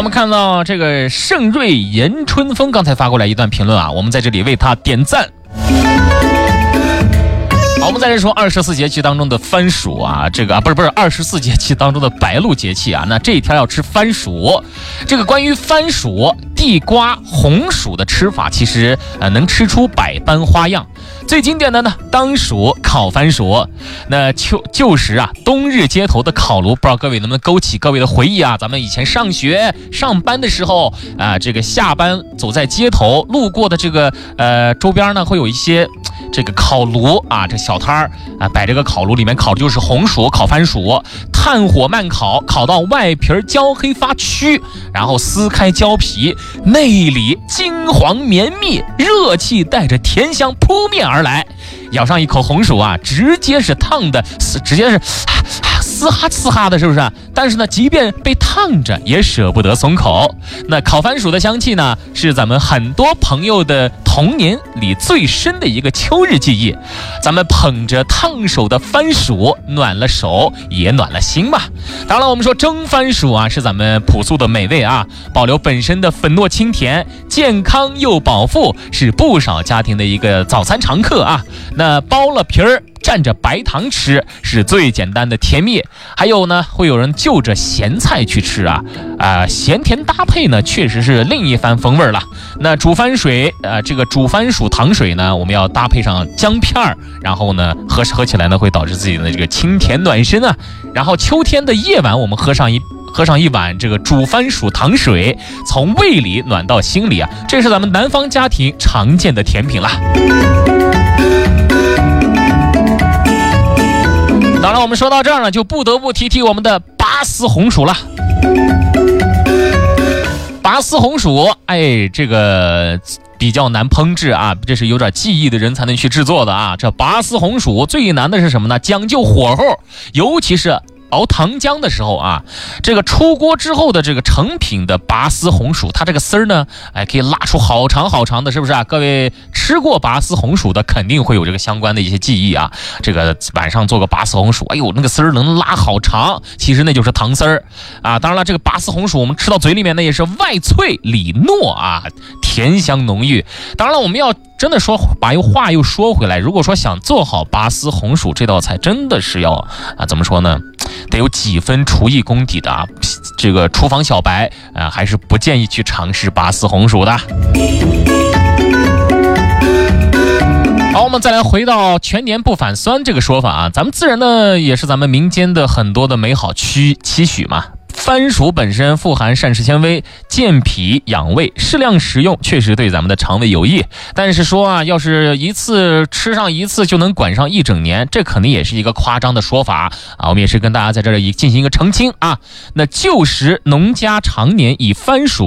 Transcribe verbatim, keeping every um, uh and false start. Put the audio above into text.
我们看到这个盛瑞严春风刚才发过来一段评论啊，我们在这里为他点赞。好，我们在这说二十四节气当中的番薯啊，这个啊不是不是二十四节气当中的白露节气啊，那这一天要吃番薯。这个关于番薯、地瓜、红薯的吃法，其实呃能吃出百般花样。最经典的呢，当属烤番薯。那旧旧时啊，冬日街头的烤炉，不知道各位能不能勾起各位的回忆啊？咱们以前上学上班的时候啊，这个下班走在街头，路过的这个呃周边呢，会有一些这个烤炉啊，这小摊儿啊摆这个烤炉，里面烤的就是红薯、烤番薯，炭火慢烤，烤到外皮焦黑发曲，然后撕开焦皮，内里金黄绵密，热气带着甜香扑面而来。咬上一口红薯啊，直接是烫的，直接是啊啊嘶哈嘶哈的，是不是？但是呢，即便被烫着，也舍不得松口。那烤番薯的香气呢，是咱们很多朋友的童年里最深的一个秋日记忆。咱们捧着烫手的番薯，暖了手，也暖了心嘛。当然，我们说蒸番薯啊，是咱们朴素的美味啊，保留本身的粉糯清甜，健康又饱腹，是不少家庭的一个早餐常客啊。那剥了皮儿，蘸着白糖吃，是最简单的甜蜜。还有呢，会有人就着咸菜去吃啊，啊、呃，咸甜搭配呢，确实是另一番风味了。那煮番水，呃，这个煮番薯糖水呢，我们要搭配上姜片儿，然后呢，喝喝起来呢，会导致自己的这个清甜暖身啊。然后秋天的夜晚，我们喝上一。喝上一碗这个煮番薯糖水，从胃里暖到心里啊，这是咱们南方家庭常见的甜品啦。当然，我们说到这儿呢，就不得不提提我们的拔丝红薯了。拔丝红薯，哎，这个比较难烹制啊，这是有点技艺的人才能去制作的啊。这拔丝红薯最难的是什么呢？讲究火候，尤其是熬糖浆的时候啊，这个出锅之后的这个成品的拔丝红薯，它这个丝儿呢，哎，可以拉出好长好长的，是不是啊？各位吃过拔丝红薯的，肯定会有这个相关的一些记忆啊。这个晚上做个拔丝红薯，哎呦，那个丝儿能拉好长，其实那就是糖丝儿啊。当然了，这个拔丝红薯我们吃到嘴里面呢，也是外脆里糯啊，甜香浓郁。当然了，我们要真的说把又话又说回来，如果说想做好拔丝红薯这道菜，真的是要啊，怎么说呢？得有几分厨艺功底的啊，这个厨房小白啊，还是不建议去尝试拔丝红薯的。好，我们再来回到全年不反酸这个说法啊，咱们自然呢也是咱们民间的很多的美好期期许嘛。番薯本身富含膳食纤维，健脾养胃，适量食用确实对咱们的肠胃有益。但是说啊，要是一次吃上一次就能管上一整年，这肯定也是一个夸张的说法啊。我们也是跟大家在这里进行一个澄清啊。那旧时农家常年以番薯